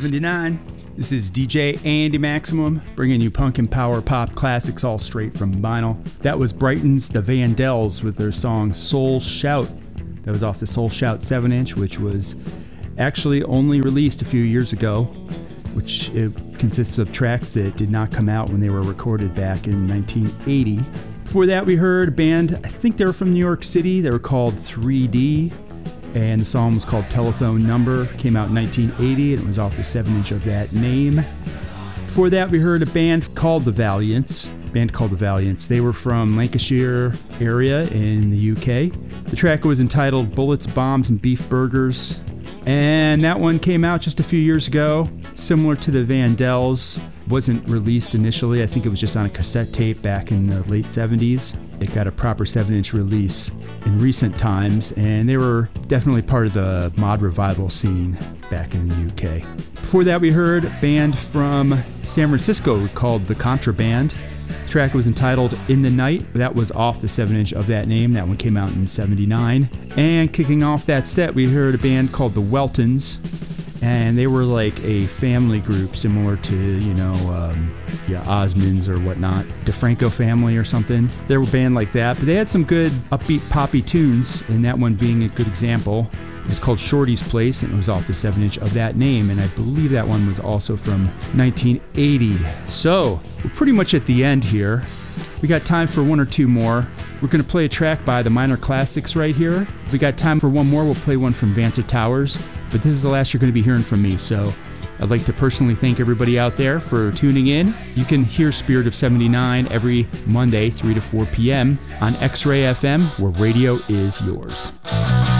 79. This is DJ Andy Maximum, bringing you punk and power pop classics all straight from vinyl. That was Brighton's The Vandells with their song Soul Shout. That was off the Soul Shout 7-inch, which was actually only released a few years ago, which it consists of tracks that did not come out when they were recorded back in 1980. Before that, we heard a band, I think they were from New York City. They were called 3D, and the song was called Telephone Number. Came out in 1980, and it was off the 7-inch of that name. Before that, we heard a band called The Valiants. They were from Lancashire area in the UK. The track was entitled Bullets, Bombs, and Beef Burgers. And that one came out just a few years ago, similar to the Vandells. Wasn't released initially. I think it was just on a cassette tape back in the late 70s. It got a proper 7-inch release in recent times, and they were definitely part of the mod revival scene back in the UK. Before that, we heard a band from San Francisco called The Contraband. The track was entitled In the Night. That was off the 7-inch of that name. That one came out in 79. And kicking off that set, we heard a band called The Weltons. And they were like a family group similar to, Osmonds or whatnot. DeFranco family or something. They were a band like that. But they had some good upbeat poppy tunes, and that one being a good example. It was called Shorty's Place, and it was off the 7-inch of that name. And I believe that one was also from 1980. So, we're pretty much at the end here. We got time for one or two more. We're going to play a track by the Minor Classics right here. If we got time for one more, we'll play one from Vancir Towers. But this is the last you're going to be hearing from me, so I'd like to personally thank everybody out there for tuning in. You can hear Spirit of 79 every Monday, 3 to 4 p.m. on X-Ray FM, where radio is yours.